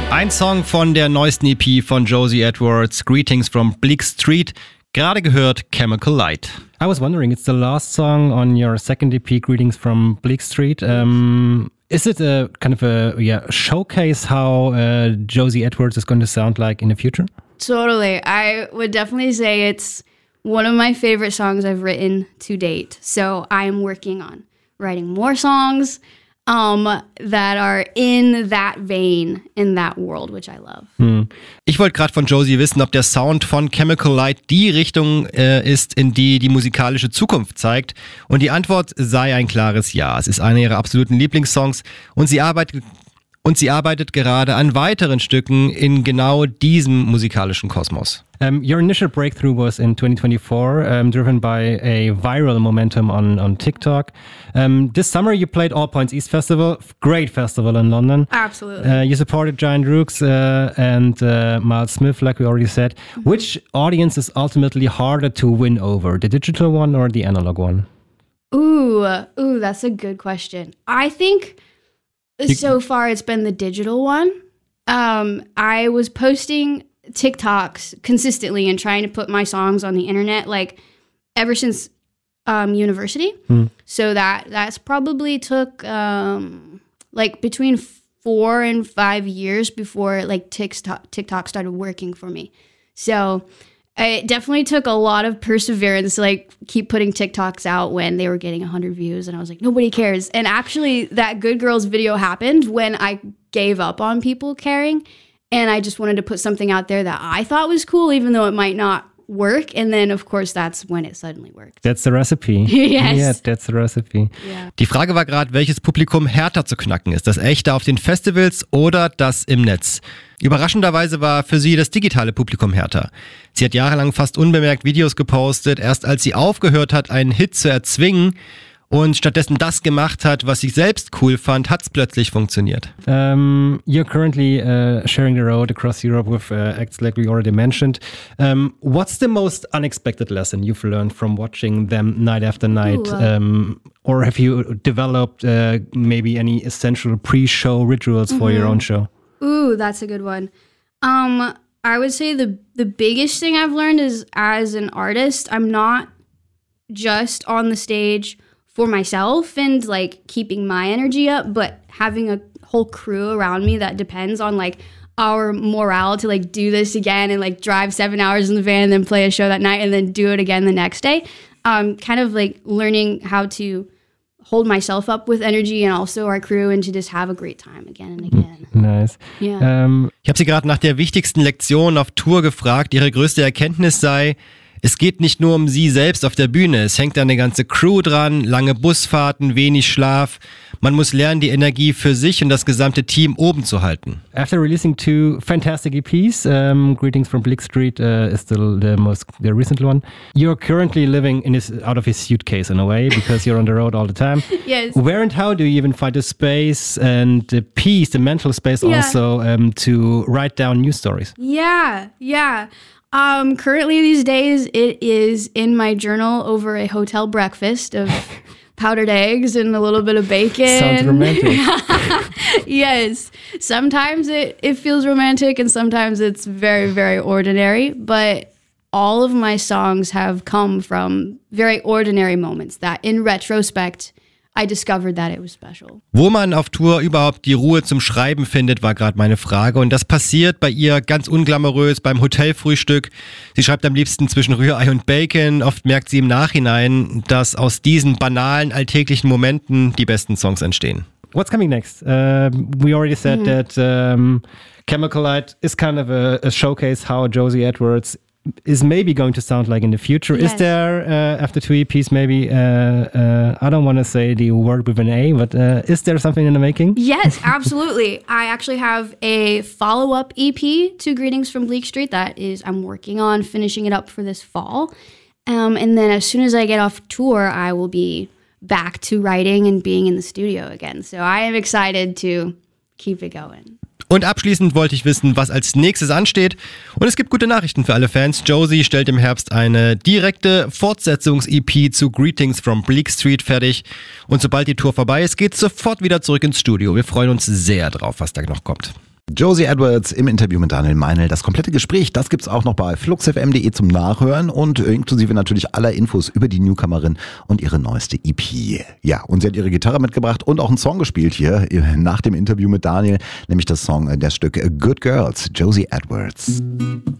Ein Song von der neuesten EP von Josie Edwards, Greetings from Bleak Street. Gerade gehört Chemical Light. I was wondering, it's the last song on your second EP, Greetings from Bleak Street. Is it a kind of a showcase how Josie Edwards is going to sound like in the future? Totally. I would definitely say it's one of my favorite songs I've written to date. So I am working on writing more songs that are in that vein, in that world, which I love. Ich wollte gerade von Josie wissen, ob der Sound von Chemical Light die Richtung ist, in die die musikalische Zukunft zeigt. Und die Antwort sei ein klares Ja. Es ist einer ihrer absoluten Lieblingssongs und sie arbeitet gerade an weiteren Stücken in genau diesem musikalischen Kosmos. Your initial breakthrough was in 2024, driven by a viral momentum on TikTok. This summer you played All Points East Festival, great festival in London. Absolutely. You supported Giant Rooks and Miles Smith, like we already said. Which audience is ultimately harder to win over, the digital one or the analog one? Ooh, that's a good question. I think so far it's been the digital one. I was posting TikToks consistently and trying to put my songs on the internet like ever since university. So that's probably took like between 4 and 5 years before like TikTok started working for me. So it definitely took a lot of perseverance to like keep putting TikToks out when they were getting 100 views, and I was like, nobody cares. And actually that Good Girls video happened when I gave up on people caring. And I just wanted to put something out there that I thought was cool, even though it might not work. And then, of course, that's when it suddenly worked. That's the recipe. Yes. Yeah, that's the recipe. Yeah. Die Frage war gerade, welches Publikum härter zu knacken ist. Das echte auf den Festivals oder das im Netz? Überraschenderweise war für sie das digitale Publikum härter. Sie hat jahrelang fast unbemerkt Videos gepostet. Erst als sie aufgehört hat, einen Hit zu erzwingen und stattdessen das gemacht hat, was sie selbst cool fand, hat's plötzlich funktioniert. You're currently sharing the road across Europe with acts like we already mentioned. What's the most unexpected lesson you've learned from watching them night after night? Or have you developed maybe any essential pre-show rituals for your own show? Ooh, that's a good one. I would say the biggest thing I've learned is as an artist, I'm not just on the stage for myself and like keeping my energy up, but having a whole crew around me that depends on like our morale to like do this again and like drive 7 hours in the van and then play a show that night and then do it again the next day. Kind of like learning how to hold myself up with energy and also our crew and to just have a great time again and again. Nice. Yeah. Ich habe sie gerade nach der wichtigsten Lektion auf Tour gefragt. Ihre größte Erkenntnis sei, es geht nicht nur um sie selbst auf der Bühne, es hängt eine ganze Crew dran, lange Busfahrten, wenig Schlaf. Man muss lernen, die Energie für sich und das gesamte Team oben zu halten. After releasing 2 fantastic EPs, Greetings from Bleak Street is still the recent one. You're currently living out of his suitcase in a way because you're on the road all the time. Yes. Where and how do you even find the space and the peace, the mental space also to write down news stories? Yeah. Currently these days it is in my journal over a hotel breakfast of powdered eggs and a little bit of bacon. Sounds romantic. Yes. Sometimes it feels romantic and sometimes it's very, very ordinary. But all of my songs have come from very ordinary moments that in retrospect I discovered that it was special. Wo man auf Tour überhaupt die Ruhe zum Schreiben findet, war gerade meine Frage. Und das passiert bei ihr ganz unglamourös beim Hotelfrühstück. Sie schreibt am liebsten zwischen Rührei und Bacon. Oft merkt sie im Nachhinein, dass aus diesen banalen, alltäglichen Momenten die besten Songs entstehen. What's coming next? We already said that Chemical Light is kind of a showcase how Josie Edwards is maybe going to sound like in the future. Yes. Is there, after 2 EPs, maybe, I don't want to say the word with an A, but is there something in the making? Yes, absolutely. I actually have a follow-up EP to Greetings from Bleak Street that is I'm working on finishing it up for this fall. And then as soon as I get off tour, I will be back to writing and being in the studio again. So I am excited to keep it going. Und abschließend wollte ich wissen, was als nächstes ansteht. Und es gibt gute Nachrichten für alle Fans. Josie stellt im Herbst eine direkte Fortsetzungs-EP zu Greetings from Bleak Street fertig. Und sobald die Tour vorbei ist, geht's sofort wieder zurück ins Studio. Wir freuen uns sehr drauf, was da noch kommt. Josie Edwards im Interview mit Daniel Meinl. Das komplette Gespräch, das gibt's auch noch bei fluxfm.de zum Nachhören und inklusive natürlich aller Infos über die Newcomerin und ihre neueste EP. Ja, und sie hat ihre Gitarre mitgebracht und auch einen Song gespielt hier nach dem Interview mit Daniel, nämlich das Stück Good Girls, Josie Edwards.